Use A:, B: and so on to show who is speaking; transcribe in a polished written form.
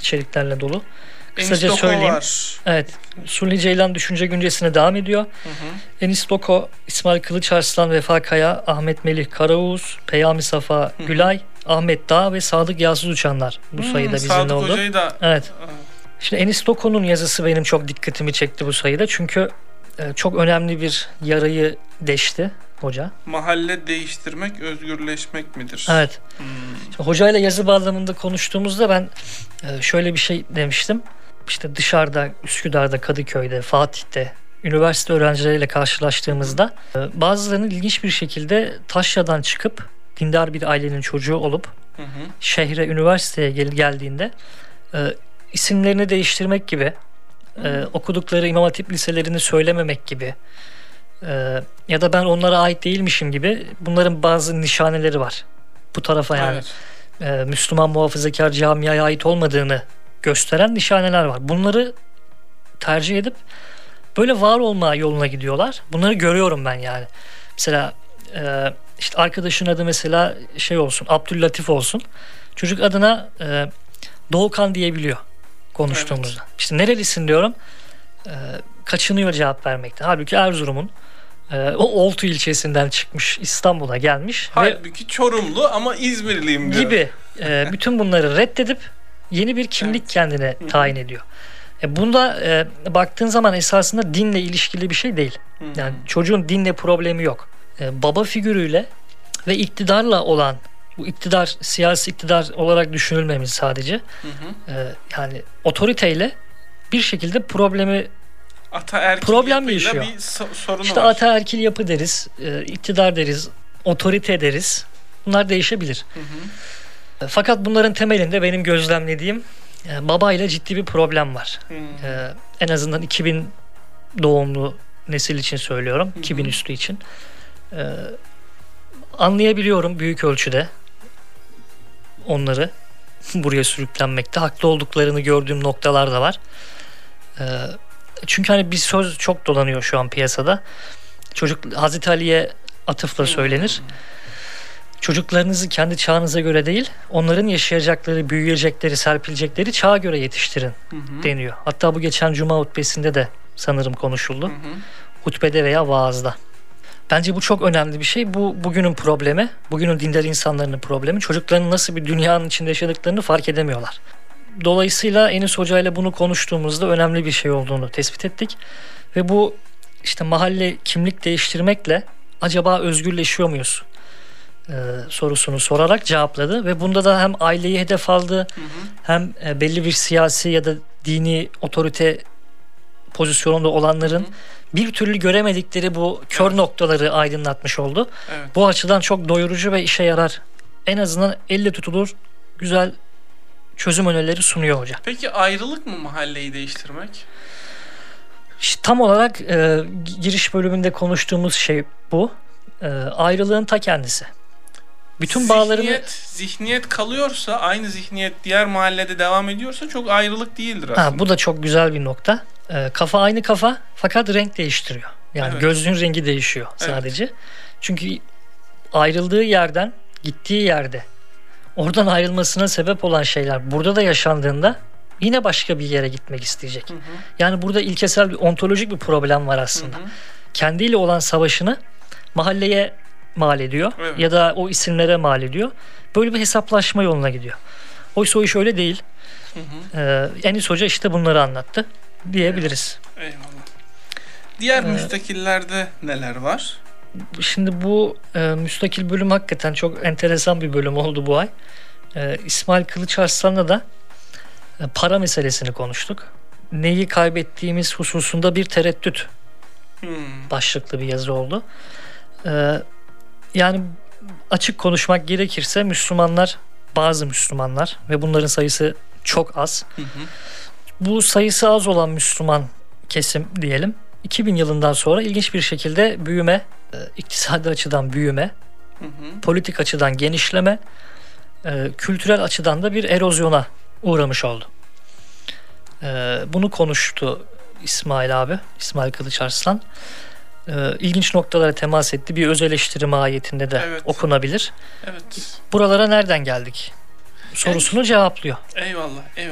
A: içeriklerle dolu.
B: Kısaca söyleyeyim. Var.
A: Evet. Sulhi Ceylan Düşünce Güncesi'ne devam ediyor.
B: Hı hı.
A: Enis Doko, İsmail Kılıçarslan, Vefa Kaya, Ahmet Melih Karaoğuz, Peyami Safa Gülay, Ahmet Dağ ve Sadık Yağsız Uçanlar bu sayıda bizimle
B: Sadık
A: oldu.
B: Hoca'yı da...
A: Evet. Şimdi Enis Doko'nun yazısı benim çok dikkatimi çekti bu sayıda. Çünkü çok önemli bir yarayı deşti hoca.
B: Mahalle değiştirmek, özgürleşmek midir?
A: Evet. Hocayla yazı bağlamında konuştuğumuzda ben şöyle bir şey demiştim. İşte dışarıda, Üsküdar'da, Kadıköy'de, Fatih'te üniversite öğrencileriyle karşılaştığımızda bazılarının ilginç bir şekilde Taşra'dan çıkıp dindar bir ailenin çocuğu olup şehre, üniversiteye geldiğinde isimlerini değiştirmek gibi, okudukları İmam Hatip liselerini söylememek gibi ya da ben onlara ait değilmişim gibi bunların bazı nişaneleri var. Bu tarafa yani Müslüman muhafazakar camiaya ait olmadığını gösteren nişaneler var. Bunları tercih edip böyle var olma yoluna gidiyorlar. Bunları görüyorum ben yani. Mesela işte arkadaşın adı mesela şey olsun, Abdüllatif olsun. Çocuk adına Doğukan diyebiliyor konuştuğumuzda. Evet. İşte nerelisin diyorum. Kaçınıyor cevap vermekten. Halbuki Erzurum'un o Oltu ilçesinden çıkmış, İstanbul'a gelmiş.
B: Halbuki Çorumlu ama İzmirliyim diyor. Gibi.
A: Bütün bunları reddedip yeni bir kimlik kendine tayin ediyor. Bunda baktığın zaman esasında dinle ilişkili bir şey değil. Yani çocuğun dinle problemi yok. Baba figürüyle ve iktidarla olan, bu iktidar siyasi iktidar olarak düşünülmemiz sadece. Yani otoriteyle bir şekilde problem yaşıyor.
B: Bir sorunu
A: işte
B: var.
A: ataerkil yapı deriz, iktidar deriz, otorite deriz. Bunlar değişebilir. Fakat bunların temelinde benim gözlemlediğim babayla ciddi bir problem var. En azından 2000 doğumlu nesil için söylüyorum. 2000 üstü için. Anlayabiliyorum büyük ölçüde onları buraya sürüklenmekte. Haklı olduklarını gördüğüm noktalar da var. Çünkü hani bir söz çok dolanıyor şu an piyasada. Hazreti Ali'ye atıfla söylenir. Çocuklarınızı kendi çağınıza göre değil, onların yaşayacakları, büyüyecekleri, serpilecekleri çağa göre yetiştirin deniyor. Hatta bu geçen Cuma hutbesinde de sanırım konuşuldu. Hutbede veya vaazda. Bence bu çok önemli bir şey. Bu bugünün problemi, bugünün dindar insanların problemi. Çocukların nasıl bir dünyanın içinde yaşadıklarını fark edemiyorlar. Dolayısıyla Enis Hoca ile bunu konuştuğumuzda önemli bir şey olduğunu tespit ettik. Ve bu işte mahalle kimlik değiştirmekle acaba özgürleşiyor muyuz? Sorusunu sorarak cevapladı ve bunda da hem aileyi hedef aldı hem belli bir siyasi ya da dini otorite pozisyonunda olanların bir türlü göremedikleri bu kör noktaları aydınlatmış oldu. Bu açıdan çok doyurucu ve işe yarar. En azından elle tutulur güzel çözüm önerileri sunuyor hoca.
B: Peki ayrılık mı mahalleyi değiştirmek?
A: İşte tam olarak giriş bölümünde konuştuğumuz şey bu. Ayrılığın ta kendisi. Bütün bağlarını...
B: Zihniyet kalıyorsa, aynı zihniyet diğer mahallede devam ediyorsa çok ayrılık değildir aslında.
A: Bu da çok güzel bir nokta. Kafa aynı kafa fakat renk değiştiriyor. Yani gözlüğün rengi değişiyor sadece. Çünkü ayrıldığı yerden, gittiği yerde oradan ayrılmasına sebep olan şeyler burada da yaşandığında yine başka bir yere gitmek isteyecek. Yani burada ilkesel bir ontolojik bir problem var aslında. Kendiyle olan savaşını mahalleye mal ediyor ya da o isimlere mal ediyor. Böyle bir hesaplaşma yoluna gidiyor. Oysa o iş öyle değil. Enis Hoca işte bunları anlattı diyebiliriz.
B: Eyvallah. Diğer müstakillerde neler var?
A: Şimdi bu müstakil bölüm hakikaten çok enteresan bir bölüm oldu bu ay. İsmail Kılıçarslan'la da para meselesini konuştuk. Neyi kaybettiğimiz hususunda bir tereddüt başlıklı bir yazı oldu. Yani açık konuşmak gerekirse bazı Müslümanlar ve bunların sayısı çok az. Bu sayısı az olan Müslüman kesim diyelim 2000 yılından sonra ilginç bir şekilde büyüme, iktisadi açıdan büyüme, politik açıdan genişleme, kültürel açıdan da bir erozyona uğramış oldu. Bunu konuştu İsmail Kılıçarslan. İlginç noktalara temas etti. Bir öz eleştiri mahiyetinde de okunabilir. Buralara nereden geldik sorusunu cevaplıyor.
B: Eyvallah.